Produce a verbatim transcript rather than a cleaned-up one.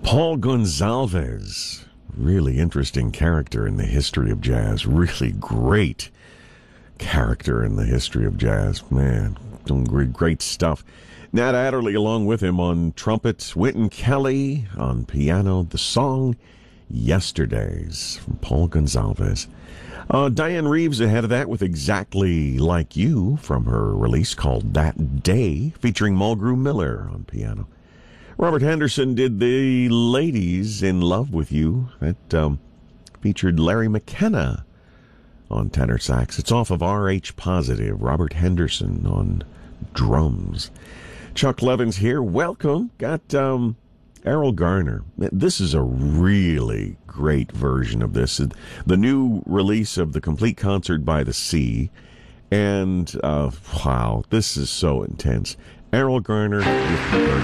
Paul Gonsalves, really interesting character in the history of jazz. Really great character in the history of jazz. Man, some great, great stuff. Nat Adderley along with him on trumpet. Wynton Kelly on piano. The song Yesterdays from Paul Gonsalves. Uh, Diane Reeves ahead of that with Exactly Like You from her release called That Day, featuring Mulgrew Miller on piano. Robert Henderson did The Ladies in Love with You. That um, featured Larry McKenna on tenor sax. It's off of R H Positive. Robert Henderson on drums. Chuck Levins here. Welcome. Got um, Errol Garner. This is a really great version of this. The new release of the Complete Concert by the Sea. And, uh, wow, this is so intense. Errol Garner with